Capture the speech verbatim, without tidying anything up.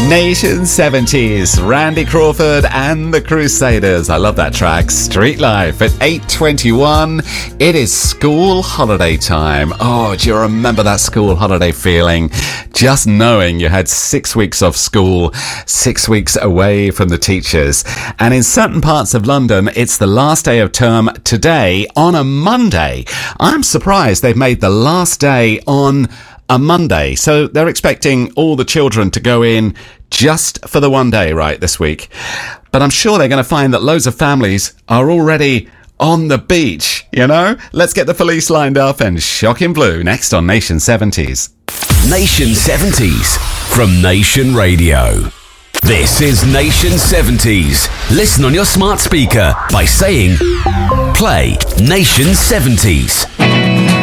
Nation seventies, Randy Crawford and the Crusaders. I love that track. Street Life at eight twenty-one. It is school holiday time. Oh, do you remember that school holiday feeling? Just knowing you had six weeks off school, six weeks away from the teachers. And in certain parts of London, it's the last day of term today on a Monday. I'm surprised they've made the last day on a Monday. So they're expecting all the children to go in just for the one day, right, this week. But I'm sure they're going to find that loads of families are already on the beach, you know? Let's get the police lined up and Shocking Blue next on Nation seventies. Nation seventies from Nation Radio. This is Nation seventies. Listen on your smart speaker by saying, play Nation seventies.